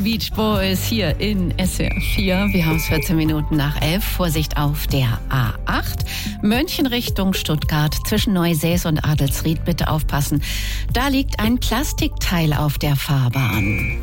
Beach Boys hier in SWR 4. Wir haben es 14 Minuten nach 11. Vorsicht auf der A8. München Richtung Stuttgart zwischen Neusäß und Adelsried. Bitte aufpassen. Da liegt ein Plastikteil auf der Fahrbahn.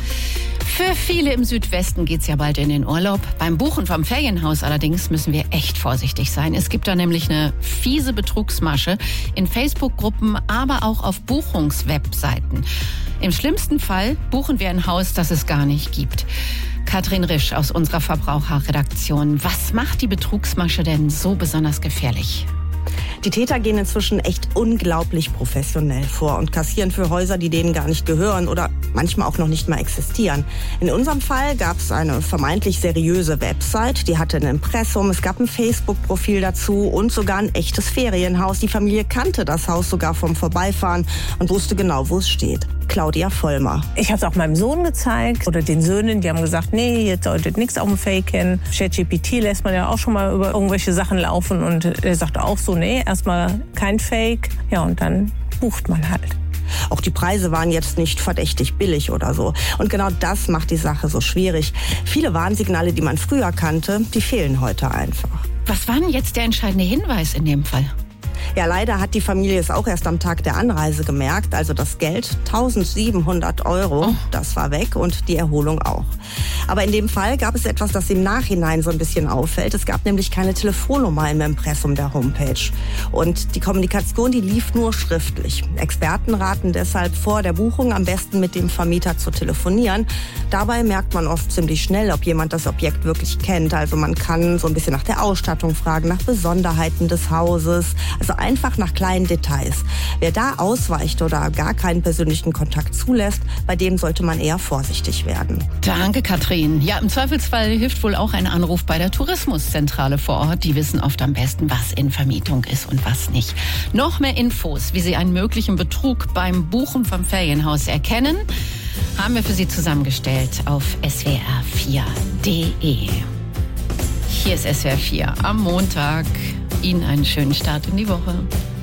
Für viele im Südwesten geht's ja bald in den Urlaub. Beim Buchen vom Ferienhaus allerdings müssen wir echt vorsichtig sein. Es gibt da nämlich eine fiese Betrugsmasche in Facebook-Gruppen, aber auch auf Buchungswebseiten. Im schlimmsten Fall buchen wir ein Haus, das es gar nicht gibt. Katrin Risch aus unserer Verbraucherredaktion. Was macht die Betrugsmasche denn so besonders gefährlich? Die Täter gehen inzwischen echt unglaublich professionell vor und kassieren für Häuser, die denen gar nicht gehören oder manchmal auch noch nicht mal existieren. In unserem Fall gab es eine vermeintlich seriöse Website, die hatte ein Impressum, es gab ein Facebook-Profil dazu und sogar ein echtes Ferienhaus. Die Familie kannte das Haus sogar vom Vorbeifahren und wusste genau, wo es steht. Claudia Vollmer. Ich habe es auch meinem Sohn gezeigt oder den Söhnen, die haben gesagt, nee, jetzt solltet nichts auf dem Faken. ChatGPT lässt man ja auch schon mal über irgendwelche Sachen laufen und er sagte auch so, nee, erstmal kein Fake. Ja, und dann bucht man halt. Auch die Preise waren jetzt nicht verdächtig billig oder so. Und genau das macht die Sache so schwierig. Viele Warnsignale, die man früher kannte, die fehlen heute einfach. Was war denn jetzt der entscheidende Hinweis in dem Fall? Ja, leider hat die Familie es auch erst am Tag der Anreise gemerkt. Also das Geld, 1.700 €, das war weg und die Erholung auch. Aber in dem Fall gab es etwas, das im Nachhinein so ein bisschen auffällt. Es gab nämlich keine Telefonnummer im Impressum der Homepage. Und die Kommunikation, die lief nur schriftlich. Experten raten deshalb vor der Buchung am besten mit dem Vermieter zu telefonieren. Dabei merkt man oft ziemlich schnell, ob jemand das Objekt wirklich kennt. Also man kann so ein bisschen nach der Ausstattung fragen, nach Besonderheiten des Hauses. Also einfach nach kleinen Details. Wer da ausweicht oder gar keinen persönlichen Kontakt zulässt, bei dem sollte man eher vorsichtig werden. Danke, Katrin. Ja, im Zweifelsfall hilft wohl auch ein Anruf bei der Tourismuszentrale vor Ort. Die wissen oft am besten, was in Vermietung ist und was nicht. Noch mehr Infos, wie Sie einen möglichen Betrug beim Buchen vom Ferienhaus erkennen, haben wir für Sie zusammengestellt auf swr4.de. Hier ist SWR 4 am Montag. Ihnen einen schönen Start in die Woche.